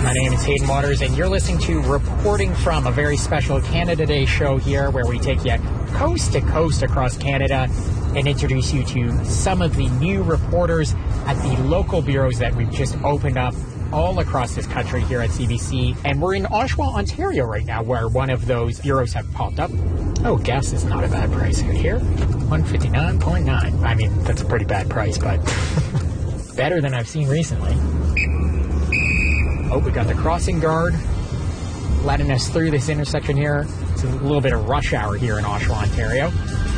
My name is Hayden Waters, and you're listening to Reporting From, a very special Canada Day show here where we take you coast to coast across Canada and introduce you to some of the new reporters at the local bureaus that we've just opened up all across this country here at CBC. And we're in Oshawa, Ontario right now, where one of those bureaus have popped up. Oh, gas is not a bad price here. 159.9. I mean, that's a pretty bad price, but better than I've seen recently. Oh, we got the crossing guard letting us through this intersection here. It's a little bit of rush hour here in Oshawa, Ontario.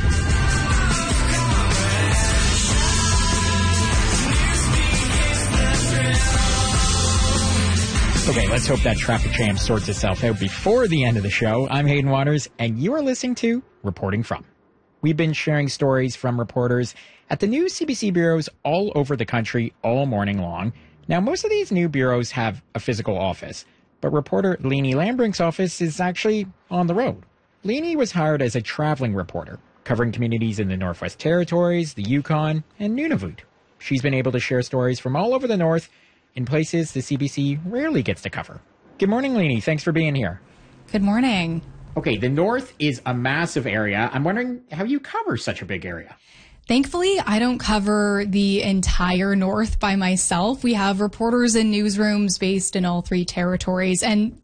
Okay, let's hope that traffic jam sorts itself out before the end of the show. I'm Hayden Waters, and you are listening to Reporting From. We've been sharing stories from reporters at the new CBC bureaus all over the country all morning long. Now, most of these new bureaus have a physical office, but reporter Leonie Lambrink's office is actually on the road. Leonie was hired as a traveling reporter, covering communities in the Northwest Territories, the Yukon, and Nunavut. She's been able to share stories from all over the North in places the CBC rarely gets to cover. Good morning, Leonie. Thanks for being here. Good morning. Okay, the North is a massive area. I'm wondering how you cover such a big area. Thankfully, I don't cover the entire North by myself. We have reporters in newsrooms based in all three territories. And